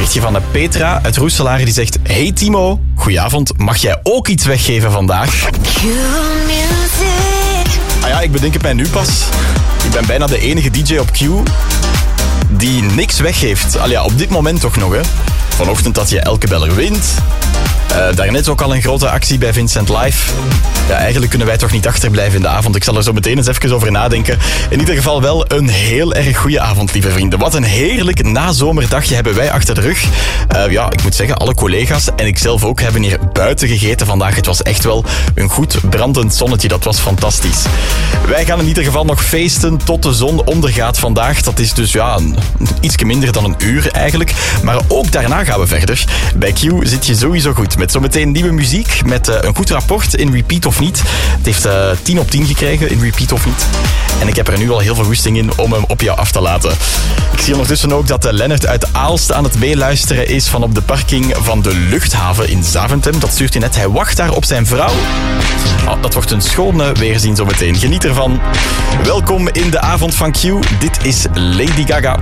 berichtje van Petra uit Roeselaar die zegt... Hey Timo, goedenavond, mag jij ook iets weggeven vandaag? Ah ja, ik bedenk het mij nu pas. Ik ben bijna de enige DJ op Q die niks weggeeft. Allee, ja, op dit moment toch nog, hè. Vanochtend had je Elke Beller wint. Daarnet ook al een grote actie bij Vincent Live. Ja, eigenlijk kunnen wij toch niet achterblijven in de avond. Ik zal er zo meteen eens even over nadenken. In ieder geval wel een heel erg goede avond, lieve vrienden. Wat een heerlijk nazomerdagje hebben wij achter de rug. Ja, ik moet zeggen, alle collega's en ik zelf ook hebben hier buiten gegeten vandaag. Het was echt wel een goed brandend zonnetje. Dat was fantastisch. Wij gaan in ieder geval nog feesten tot de zon ondergaat vandaag. Dat is dus ja, ietsje minder dan een uur eigenlijk. Maar ook daarna gaan we verder. Bij Q zit je sowieso goed. Met zometeen nieuwe muziek, met een goed rapport in Repeat of Niet. Het heeft 10 op 10 gekregen in Repeat of Niet. En ik heb er nu al heel veel goesting in om hem op jou af te laten. Ik zie ondertussen ook dat Lennart uit Aalst aan het meeluisteren is van op de parking van de luchthaven in Zaventem. Dat stuurt hij net. Hij wacht daar op zijn vrouw. Oh, dat wordt een schone weerzien zometeen. Geniet ervan. Welkom in de avond van Q. Dit is Lady Gaga.